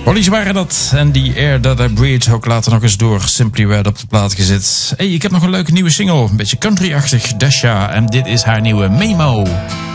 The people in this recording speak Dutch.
Ollies waren dat. En die Air That I Breathe ook later nog eens door Simply Red op de plaat gezet. Hey, ik heb nog een leuke nieuwe single. Een beetje country-achtig. Dasha. En dit is haar nieuwe Memo.